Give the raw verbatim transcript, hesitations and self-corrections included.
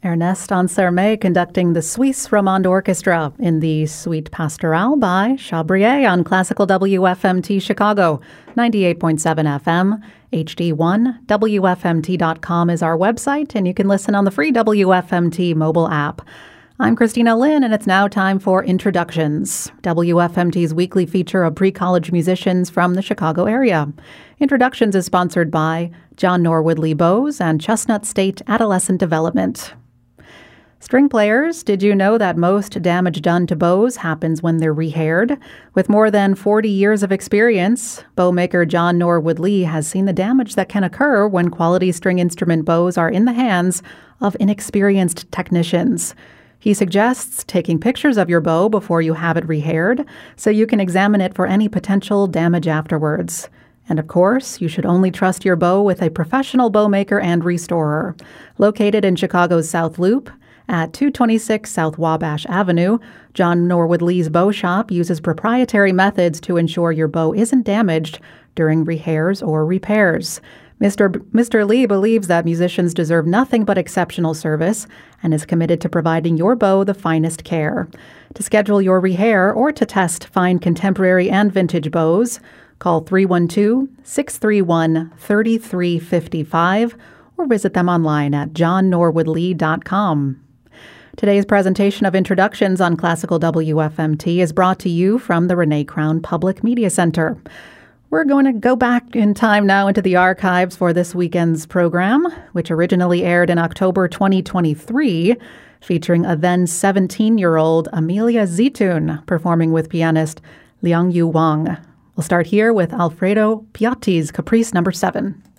Ernest Ansermet conducting the Suisse Romande Orchestra in the Suite Pastorale by Chabrier on Classical W F M T Chicago, ninety-eight point seven F M, H D one. W F M T dot com is our website, and you can listen on the free W F M T mobile app. I'm Christina Lynn, and it's now time for Introductions, W F M T's weekly feature of pre-college musicians from the Chicago area. Introductions is sponsored by John Norwood Lee Bowes and Chestnut State Adolescent Development. String players, did you know that most damage done to bows happens when they're rehaired? With more than forty years of experience, bow maker John Norwood Lee has seen the damage that can occur when quality string instrument bows are in the hands of inexperienced technicians. He suggests taking pictures of your bow before you have it rehaired so you can examine it for any potential damage afterwards. And of course, you should only trust your bow with a professional bow maker and restorer. Located in Chicago's South Loop, at two twenty-six South Wabash Avenue, John Norwood Lee's Bow Shop uses proprietary methods to ensure your bow isn't damaged during rehairs or repairs. Mister B- Mister Lee believes that musicians deserve nothing but exceptional service and is committed to providing your bow the finest care. To schedule your rehair or to test fine contemporary and vintage bows, call three one two, six three one, three three five five or visit them online at john norwood lee dot com. Today's presentation of Introductions on Classical W F M T is brought to you from the Renee Crown Public Media Center. We're going to go back in time now into the archives for this weekend's program, which originally aired in October twenty twenty-three, featuring a then seventeen-year-old Amelia Zitoun performing with pianist Liang Yu Wang. We'll start here with Alfredo Piatti's Caprice Number seven.